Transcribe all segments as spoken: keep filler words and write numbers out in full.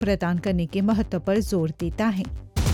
प्रदान करने के महत्व पर जोर देता है।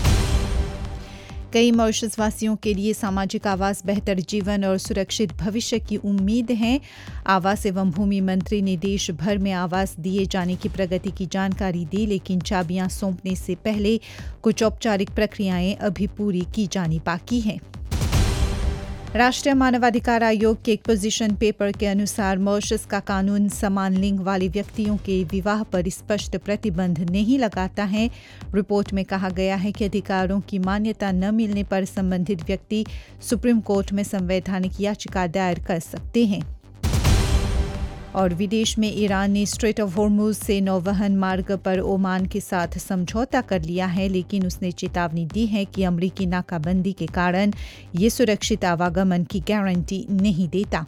कई मॉरिशस वासियों के लिए सामाजिक आवास बेहतर जीवन और सुरक्षित भविष्य की उम्मीद है। आवास एवं भूमि मंत्री ने देश भर में आवास दिए जाने की प्रगति की जानकारी दी, लेकिन चाबियां सौंपने से पहले कुछ औपचारिक प्रक्रियाएं अभी पूरी की जानी बाकी हैं। राष्ट्रीय मानवाधिकार आयोग के एक पोजीशन पेपर के अनुसार मॉरिशस का कानून समान लिंग वाले व्यक्तियों के विवाह पर स्पष्ट प्रतिबंध नहीं लगाता है। रिपोर्ट में कहा गया है कि अधिकारों की मान्यता न मिलने पर संबंधित व्यक्ति सुप्रीम कोर्ट में संवैधानिक याचिका दायर कर सकते हैं। और विदेश में ईरान ने स्ट्रेट ऑफ हॉर्मुज से नौवहन मार्ग पर ओमान के साथ समझौता कर लिया है, लेकिन उसने चेतावनी दी है कि अमरीकी नाकाबंदी के कारण ये सुरक्षित आवागमन की गारंटी नहीं देता।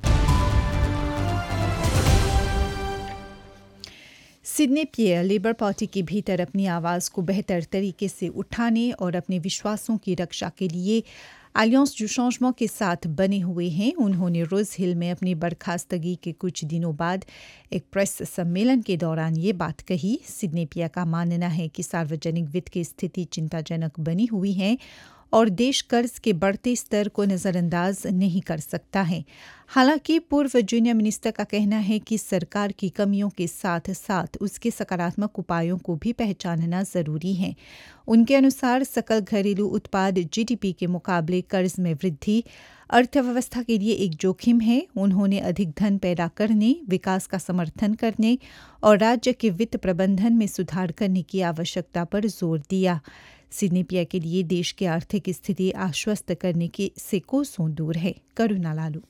सिडनी पियर लेबर पार्टी के भीतर अपनी आवाज़ को बेहतर तरीके से उठाने और अपने विश्वासों की रक्षा के लिए अलियांस du changement के साथ बने हुए हैं। उन्होंने रोज हिल में अपनी बर्खास्तगी के कुछ दिनों बाद एक प्रेस सम्मेलन के दौरान ये बात कही। सिडनी पिया का मानना है कि सार्वजनिक वित्त की स्थिति चिंताजनक बनी हुई है और देश कर्ज के बढ़ते स्तर को नज़रअंदाज नहीं कर सकता है। हालांकि पूर्व जूनियर मिनिस्टर का कहना है कि सरकार की कमियों के साथ साथ उसके सकारात्मक उपायों को भी पहचानना जरूरी है। उनके अनुसार सकल घरेलू उत्पाद जीडीपी के मुकाबले कर्ज में वृद्धि अर्थव्यवस्था के लिए एक जोखिम है। उन्होंने अधिक धन पैदा करने, विकास का समर्थन करने और राज्य के वित्त प्रबंधन में सुधार करने की आवश्यकता पर जोर दिया। सिडनी पिया के लिए देश की आर्थिक स्थिति आश्वस्त करने के से कोसों दूर है। करुणा लालू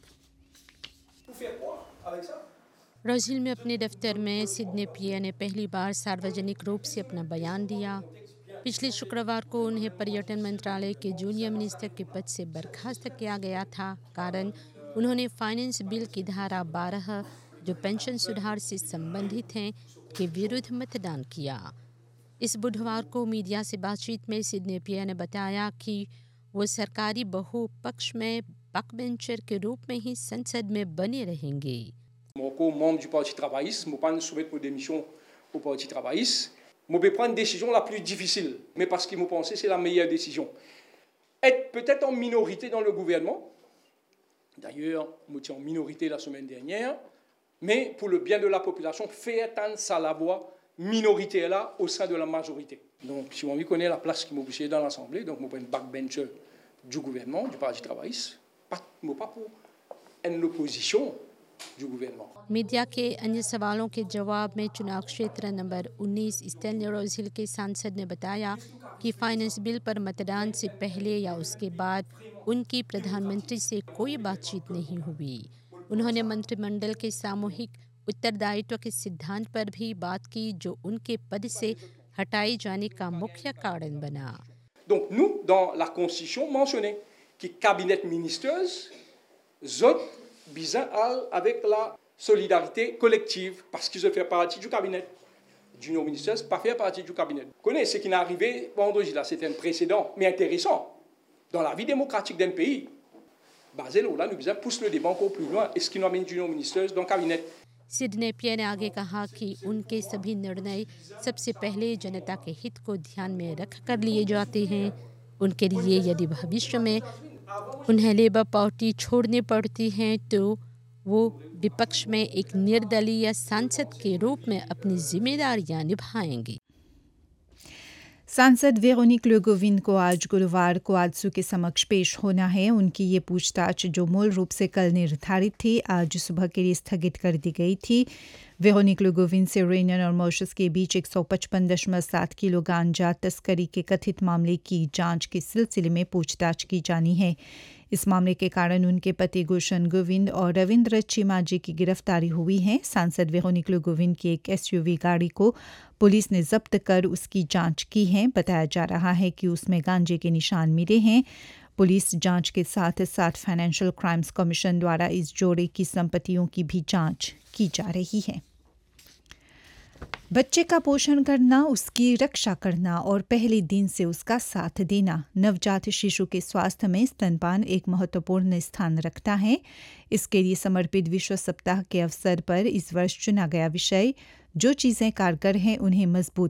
रोज़हिल में अपने दफ्तर में सिडनी पिया ने पहली बार सार्वजनिक रूप से अपना बयान दिया। पिछले शुक्रवार को उन्हें पर्यटन मंत्रालय के जूनियर मिनिस्टर के पद से बर्खास्त किया गया था, कारण उन्होंने फाइनेंस बिल की धारा बारह जो पेंशन सुधार से संबंधित हैं के विरुद्ध मतदान किया। इस बुधवार को मीडिया से बातचीत में सिडनी पिया ने बताया कि वो सरकारी बहुपक्ष में बैकबेंचर के रूप में ही संसद में बने रहेंगे। Como membre du Parti travailliste, je ne vais pas soumettre ma démission au Parti travailliste. Je vais prendre la décision la plus difficile, mais parce que je pense que c'est la meilleure décision. Être peut-être en minorité dans le gouvernement. D'ailleurs, je suis en minorité la semaine dernière, mais pour le bien de la population, faire entendre ça la voix minorité là au sein de la majorité. Donc, si on veut connaître la place qui m'a poussé dans l'Assemblée, donc je prends une backbencher du gouvernement, du Parti travailliste, pas, pas pour une opposition. Media के अन्य सवालों के जवाब में चुनाव क्षेत्र number उन्नीस Stanley रोज़हिल के सांसद ने बताया कि फाइनेंस बिल पर मतदान से पहले या उसके बाद उनकी प्रधानमंत्री से कोई बातचीत नहीं हुई। उन्होंने मंत्रिमंडल के सामूहिक उत्तरदायित्व के सिद्धांत पर भी बात की, जो उनके पद से हटाए जाने का मुख्य कारण बना। Donc nous dans la constitution mentionné कि cabinet ministres zot bizarre avec la solidarité collective parce qu'ils ont fait partie du cabinet. Junior ministers pas faire partie du cabinet. Vous connaissez ce qui est arrivé vendredi là, c'était un précédent mais intéressant dans la vie démocratique d'un pays. Basé là, nous besoin pousse le débat encore plus loin. Est-ce qu'ils ont mis junior ministers dans le cabinet? Sydney पिया ने आगे कहा कि उनके सभी निर्णय सबसे पहले जनता के हित को ध्यान में रख कर लिए जाते हैं। उनके लिए यदि भविष्य में उन्हें लेबर पार्टी छोड़नी पड़ती है तो वो विपक्ष में एक निर्दलीय सांसद के रूप में अपनी जिम्मेदारियां निभाएंगे। सांसद वेरोनिक ले गोविंद को आज गुरुवार को आजसू के समक्ष पेश होना है। उनकी ये पूछताछ, जो मूल रूप से कल निर्धारित थी, आज सुबह के लिए स्थगित कर दी गई थी। वेरोनिक ले गोविंद से रेनियन और मॉरिशस के बीच एक सौ पचपन दशमलव सात किलो गांजा तस्करी के कथित मामले की जांच के सिलसिले में पूछताछ की जानी है। इस मामले के कारण उनके पति गुलशन गोविंद और रविंद्र चिमाजी की गिरफ्तारी हुई है। सांसद वेरोनिक ले गोविंद की एक एसयूवी गाड़ी को पुलिस ने जब्त कर उसकी जांच की है। बताया जा रहा है कि उसमें गांजे के निशान मिले हैं। पुलिस जांच के साथ साथ फाइनेंशियल क्राइम्स कमीशन द्वारा इस जोड़े की संपत्तियों की भी जांच की जा रही है। बच्चे का पोषण करना, उसकी रक्षा करना और पहले दिन से उसका साथ देना नवजात शिशु के स्वास्थ्य में स्तनपान एक महत्वपूर्ण स्थान रखता है। इसके लिए समर्पित विश्व सप्ताह के अवसर पर इस वर्ष चुना गया विषय जो चीज़ें कारगर हैं उन्हें मजबूत